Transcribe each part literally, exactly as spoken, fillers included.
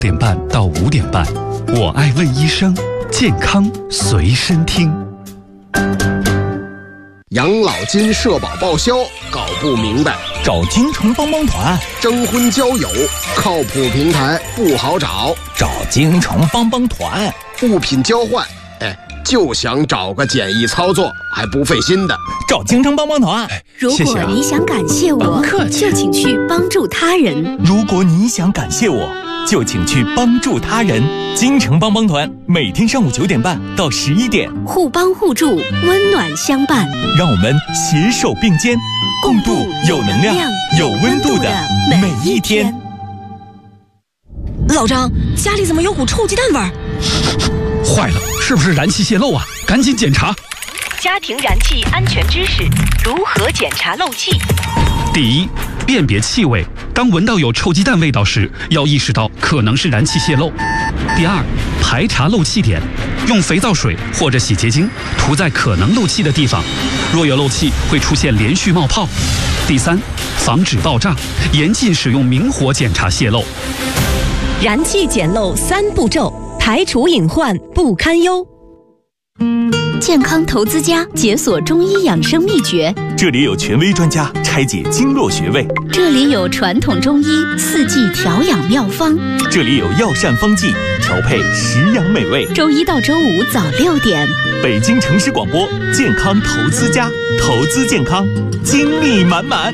点半到五点半，我爱问医生，健康随身听。 养老金社保报销搞不明白， 找京城帮帮团。 征婚交友靠谱平台不好找， 找京城帮帮团。 物品交换，哎，就想找个简易操作还不费心的， 找京城帮帮团。 如果你想感谢我，就请去帮助他人。 如果你想感谢我，就请去帮助他人。京城帮帮团每天上午九点半到十一点， 互帮互助，温暖相伴， 让我们携手并肩，共度有能量、有温度的每一天。 老张，家里怎么有股臭鸡蛋味儿？ 坏了，是不是燃气泄漏啊？赶紧检查。 家庭燃气安全知识：如何检查漏气？ 第一，辨别气味，当闻到有臭鸡蛋味道时，要意识到可能是燃气泄漏。第二，排查漏气点，用肥皂水或者洗洁精涂在可能漏气的地方，若有漏气会出现连续冒泡。第三，防止爆炸，严禁使用明火检查泄漏。 燃气检漏三步骤，排除隐患不堪忧。 健康投资家解锁中医养生秘诀， 这里有权威专家拆解经络穴位， 这里有传统中医四季调养妙方， 这里有药膳方剂调配食养美味。 周一到周五早六点， 北京城市广播健康投资家，投资健康，精力满满。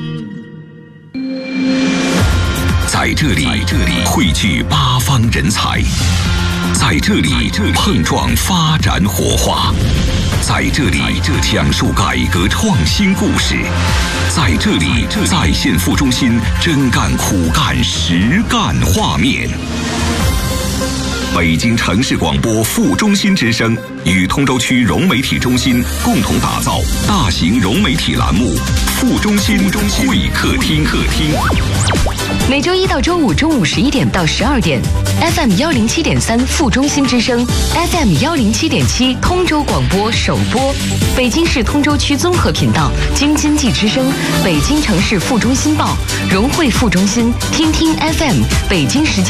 在这里，这里汇聚八方人才，在这里碰撞发展火花，在这里讲述改革创新故事，在这里再现副中心真干苦干实干画面。北京城市广播副中心之声与通州区融媒体中心共同打造大型融媒体栏目副中心会客厅。客厅每周一到周五中午十一点到十二点 ，F M 幺零七点三副中心之声 ，F M 幺零七点七通州广播首播，北京市通州区综合频道京津冀之声，北京城市副中心报，融汇副中心，听听 F M， 北京时间。